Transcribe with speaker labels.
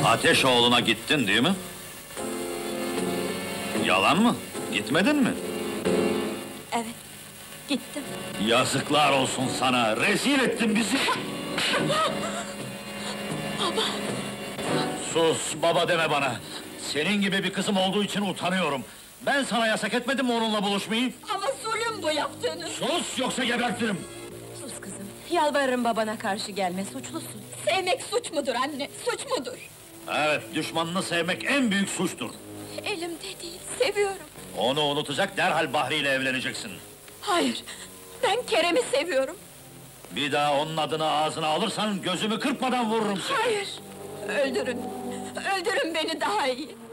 Speaker 1: Ateşoğlu'na gittin değil mi? Yalan mı? Gitmedin mi?
Speaker 2: Evet, gittim.
Speaker 1: Yazıklar olsun sana, rezil ettin bizi!
Speaker 2: Baba!
Speaker 1: Sus, baba deme bana! Senin gibi bir kızım olduğu için utanıyorum! Ben sana yasak etmedim mi onunla buluşmayı?
Speaker 2: Ama zulüm bu yaptığınız!
Speaker 1: Sus, yoksa gebertirim!
Speaker 2: Sus kızım, yalvarırım babana karşı gelme, suçlusun. Sevmek suç mudur anne, suç mudur?
Speaker 1: Evet, düşmanını sevmek en büyük suçtur!
Speaker 2: Elimde değil, seviyorum.
Speaker 1: Onu unutacak, derhal Bahri ile evleneceksin!
Speaker 2: Hayır, ben Kerem'i seviyorum.
Speaker 1: Bir daha onun adını ağzına alırsan, gözümü kırpmadan vururum seni!
Speaker 2: Hayır, öldürün. Öldürün beni daha iyi.